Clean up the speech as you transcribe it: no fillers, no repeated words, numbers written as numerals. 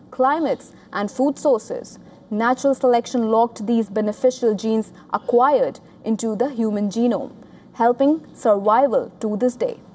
climates, and food sources. Natural selection locked these beneficial genes acquired into the human genome, helping survival to this day.